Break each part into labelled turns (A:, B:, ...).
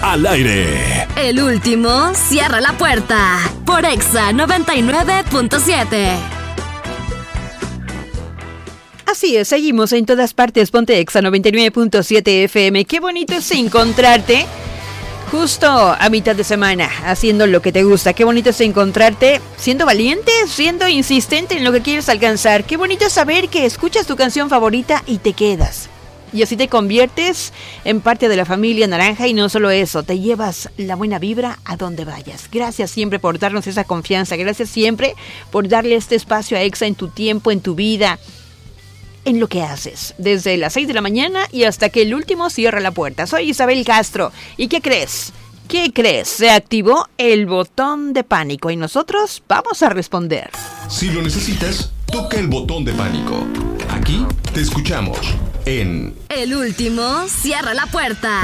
A: al aire.
B: El último cierra la puerta por Exa 99.7.
C: Así es, seguimos en todas partes. Ponte Exa 99.7 FM. Qué bonito es encontrarte justo a mitad de semana, haciendo lo que te gusta. Qué bonito es encontrarte siendo valiente, siendo insistente en lo que quieres alcanzar. Qué bonito es saber que escuchas tu canción favorita y te quedas. Y así te conviertes en parte de la familia naranja y no solo eso, te llevas la buena vibra a donde vayas. Gracias siempre por darnos esa confianza, gracias siempre por darle este espacio a Exa en tu tiempo, en tu vida, en lo que haces, desde las 6 de la mañana y hasta que el último cierra la puerta. Soy Isabel Castro. ¿Y qué crees? ¿Qué crees? Se activó el botón de pánico y nosotros vamos a responder.
A: Si lo necesitas, toca el botón de pánico. Aquí te escuchamos en
B: El último cierra la puerta.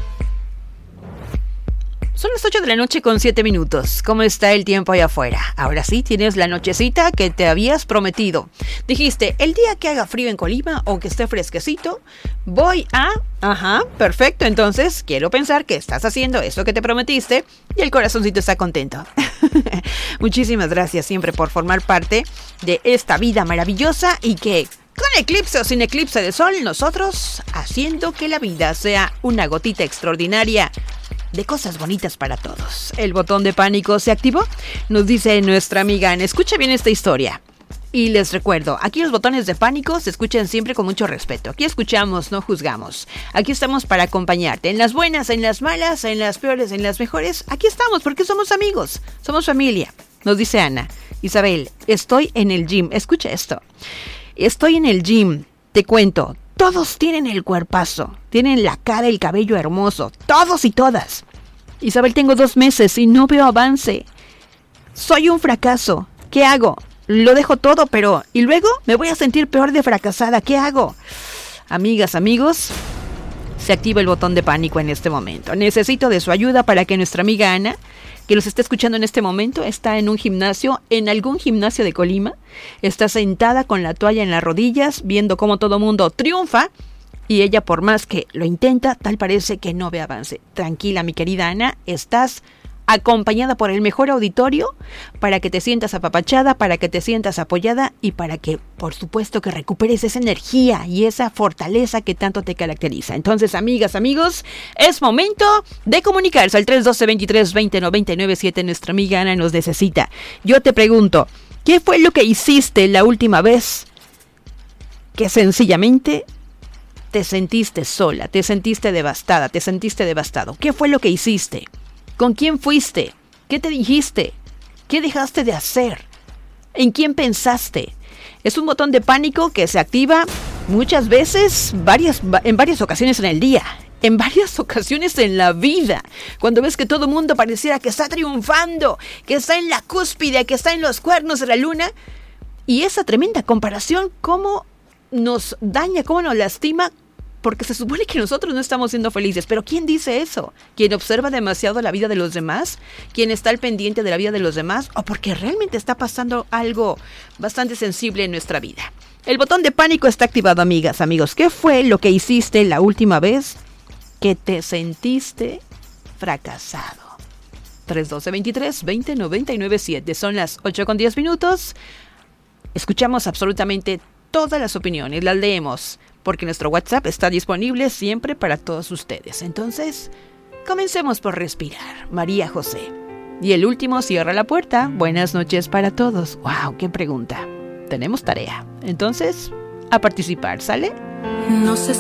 C: Son las 8 de la noche con 7 minutos. ¿Cómo está el tiempo allá afuera? Ahora sí, tienes la nochecita que te habías prometido. Dijiste, el día que haga frío en Colima o que esté fresquecito, voy a... Ajá, perfecto. Entonces, quiero pensar que estás haciendo eso que te prometiste y el corazoncito está contento. Muchísimas gracias siempre por formar parte de esta vida maravillosa y que... con eclipse o sin eclipse de sol, nosotros haciendo que la vida sea una gotita extraordinaria de cosas bonitas para todos. El botón de pánico se activó, nos dice nuestra amiga Ana. Escucha bien esta historia. Y les recuerdo, aquí los botones de pánico se escuchan siempre con mucho respeto. Aquí escuchamos, no juzgamos. Aquí estamos para acompañarte. En las buenas, en las malas, en las peores, en las mejores. Aquí estamos porque somos amigos, somos familia. Nos dice Ana. Isabel, estoy en el gym. Escucha esto. Estoy en el gym. Te cuento. Todos tienen el cuerpazo, tienen la cara, el cabello hermoso, todos y todas. Isabel, tengo 2 meses y no veo avance. Soy un fracaso. ¿Qué hago? Lo dejo todo, pero... ¿y luego? Me voy a sentir peor de fracasada. ¿Qué hago? Amigas, amigos, se activa el botón de pánico en este momento. Necesito de su ayuda para que nuestra amiga Ana, que nos está escuchando en este momento, está en un gimnasio, en algún gimnasio de Colima, está sentada con la toalla en las rodillas, viendo cómo todo mundo triunfa, y ella, por más que lo intenta, tal parece que no ve avance. Tranquila, mi querida Ana, estás acompañada por el mejor auditorio para que te sientas apapachada, para que te sientas apoyada y para que, por supuesto, que recuperes esa energía y esa fortaleza que tanto te caracteriza. Entonces, amigas, amigos, es momento de comunicarse al 312-23-20-997. Nuestra amiga Ana nos necesita. Yo te pregunto, ¿qué fue lo que hiciste la última vez que sencillamente te sentiste sola, te sentiste devastada, te sentiste devastado? ¿Qué fue lo que hiciste? ¿Con quién fuiste? ¿Qué te dijiste? ¿Qué dejaste de hacer? ¿En quién pensaste? Es un botón de pánico que se activa muchas veces, en varias ocasiones en el día, en varias ocasiones en la vida. Cuando ves que todo el mundo pareciera que está triunfando, que está en la cúspide, que está en los cuernos de la luna. Y esa tremenda comparación, cómo nos daña, cómo nos lastima, porque se supone que nosotros no estamos siendo felices. Pero ¿quién dice eso? ¿Quién observa demasiado la vida de los demás? ¿Quién está al pendiente de la vida de los demás? ¿O porque realmente está pasando algo bastante sensible en nuestra vida? El botón de pánico está activado, amigas, amigos. ¿Qué fue lo que hiciste la última vez que te sentiste fracasado? 312-23-20-997. Son las 8:10. Escuchamos absolutamente todas las opiniones, las leemos, porque nuestro WhatsApp está disponible siempre para todos ustedes. Entonces, comencemos por respirar. María José. Y el último cierra la puerta. Buenas noches para todos. ¡Wow! ¡Qué pregunta! Tenemos tarea. Entonces, a participar, ¿sale?
D: No sé